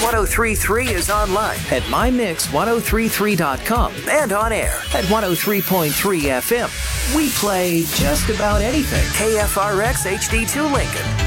1033 is online at mymix1033.com and on air at 103.3 FM. We play just about anything. KFRX HD2 Lincoln.